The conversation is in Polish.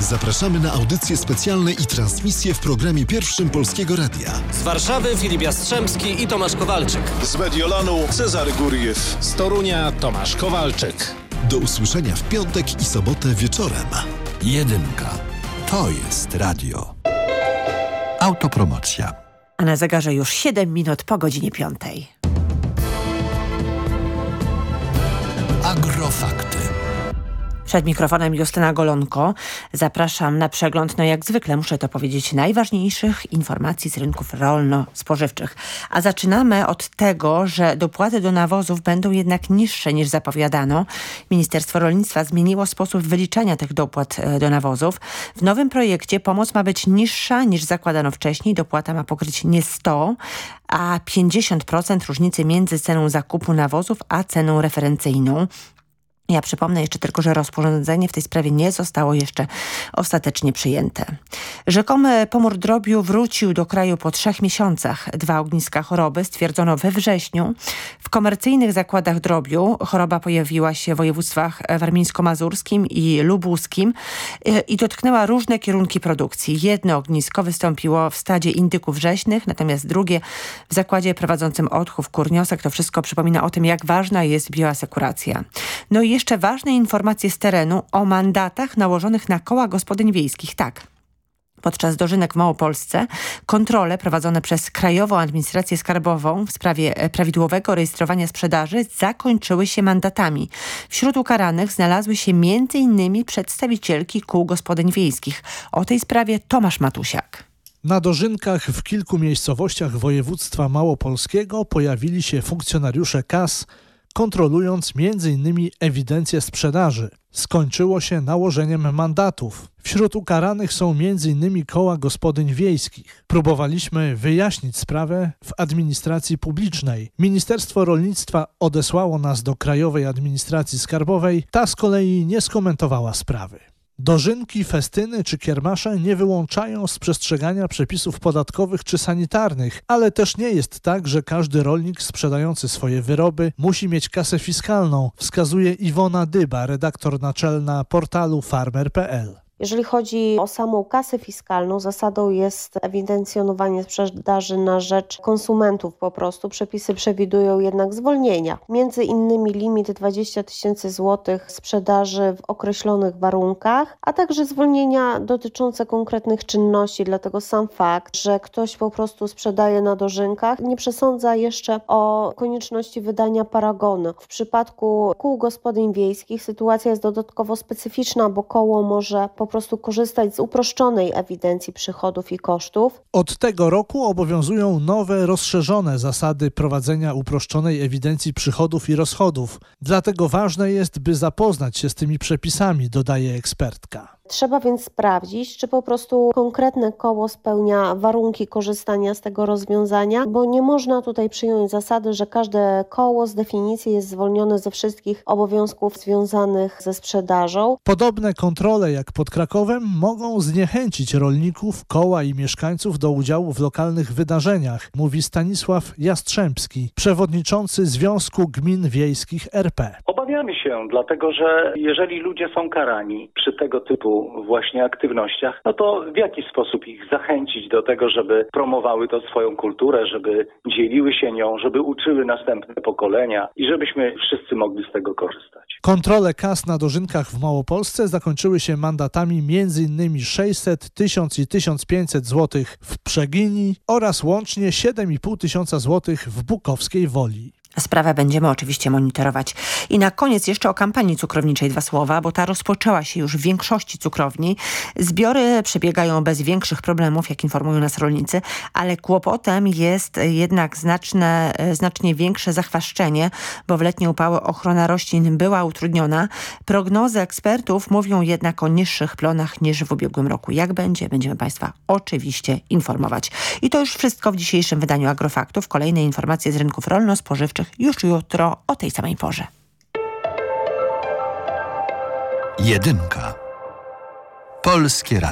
Zapraszamy na audycje specjalne i transmisje w programie pierwszym Polskiego Radia. Z Warszawy Filip Jastrzębski i Tomasz Kowalczyk. Z Mediolanu Cezary Guriew. Z Torunia Tomasz Kowalczyk. Do usłyszenia w piątek i sobotę wieczorem. Jedynka. To jest radio. Autopromocja. A na zegarze już 7 minut po godzinie 5. Agrofakty. Przed mikrofonem Justyna Golonko. Zapraszam na przegląd, jak zwykle muszę to powiedzieć, najważniejszych informacji z rynków rolno-spożywczych. A zaczynamy od tego, że dopłaty do nawozów będą jednak niższe niż zapowiadano. Ministerstwo Rolnictwa zmieniło sposób wyliczania tych dopłat do nawozów. W nowym projekcie pomoc ma być niższa niż zakładano wcześniej. Dopłata ma pokryć nie 100, a 50% różnicy między ceną zakupu nawozów a ceną referencyjną. Ja przypomnę jeszcze tylko, że rozporządzenie w tej sprawie nie zostało jeszcze ostatecznie przyjęte. Rzekomy pomór drobiu wrócił do kraju po 3 miesiącach. 2 ogniska choroby stwierdzono we wrześniu. W komercyjnych zakładach drobiu choroba pojawiła się w województwach warmińsko-mazurskim i lubuskim i dotknęła różne kierunki produkcji. Jedno ognisko wystąpiło w stadzie indyków rzeźnych, natomiast drugie w zakładzie prowadzącym odchów kurniosek. To wszystko przypomina o tym, jak ważna jest bioasekuracja. No i jeszcze ważne informacje z terenu o mandatach nałożonych na koła gospodyń wiejskich. Tak. Podczas dożynek w Małopolsce kontrole prowadzone przez Krajową Administrację Skarbową w sprawie prawidłowego rejestrowania sprzedaży zakończyły się mandatami. Wśród ukaranych znalazły się m.in. przedstawicielki kół gospodyń wiejskich. O tej sprawie Tomasz Matusiak. Na dożynkach w kilku miejscowościach województwa małopolskiego pojawili się funkcjonariusze KAS, kontrolując m.in. ewidencję sprzedaży. Skończyło się nałożeniem mandatów. Wśród ukaranych są m.in. koła gospodyń wiejskich. Próbowaliśmy wyjaśnić sprawę w administracji publicznej. Ministerstwo Rolnictwa odesłało nas do Krajowej Administracji Skarbowej. Ta z kolei nie skomentowała sprawy. Dożynki, festyny czy kiermasze nie wyłączają z przestrzegania przepisów podatkowych czy sanitarnych, ale też nie jest tak, że każdy rolnik sprzedający swoje wyroby musi mieć kasę fiskalną, wskazuje Iwona Dyba, redaktor naczelna portalu farmer.pl. Jeżeli chodzi o samą kasę fiskalną, zasadą jest ewidencjonowanie sprzedaży na rzecz konsumentów po prostu. Przepisy przewidują jednak zwolnienia. Między innymi limit 20 000 złotych sprzedaży w określonych warunkach, a także zwolnienia dotyczące konkretnych czynności. Dlatego sam fakt, że ktoś po prostu sprzedaje na dożynkach, nie przesądza jeszcze o konieczności wydania paragonu. W przypadku kół gospodyń wiejskich sytuacja jest dodatkowo specyficzna, bo koło może po prostu korzystać z uproszczonej ewidencji przychodów i kosztów. Od tego roku obowiązują nowe, rozszerzone zasady prowadzenia uproszczonej ewidencji przychodów i rozchodów. Dlatego ważne jest, by zapoznać się z tymi przepisami, dodaje ekspertka. Trzeba więc sprawdzić, czy po prostu konkretne koło spełnia warunki korzystania z tego rozwiązania, bo nie można tutaj przyjąć zasady, że każde koło z definicji jest zwolnione ze wszystkich obowiązków związanych ze sprzedażą. Podobne kontrole jak pod Krakowem mogą zniechęcić rolników, koła i mieszkańców do udziału w lokalnych wydarzeniach, mówi Stanisław Jastrzębski, przewodniczący Związku Gmin Wiejskich RP. Obawiamy się, dlatego że jeżeli ludzie są karani przy tego typu właśnie aktywnościach, no to w jaki sposób ich zachęcić do tego, żeby promowały to swoją kulturę, żeby dzieliły się nią, żeby uczyły następne pokolenia i żebyśmy wszyscy mogli z tego korzystać. Kontrole kas na dożynkach w Małopolsce zakończyły się mandatami m.in. 600, 1000 i 1500 zł w Przegini oraz łącznie 7500 zł w Bukowskiej Woli. Sprawę będziemy oczywiście monitorować. I na koniec jeszcze o kampanii cukrowniczej 2 słowa, bo ta rozpoczęła się już w większości cukrowni. Zbiory przebiegają bez większych problemów, jak informują nas rolnicy, ale kłopotem jest jednak znacznie większe zachwaszczenie, bo w letnie upały ochrona roślin była utrudniona. Prognozy ekspertów mówią jednak o niższych plonach niż w ubiegłym roku. Jak będzie? Będziemy Państwa oczywiście informować. I to już wszystko w dzisiejszym wydaniu Agrofaktów. Kolejne informacje z rynków rolno-spożywczych już jutro o tej samej porze. Jedynka. Polskie Radio.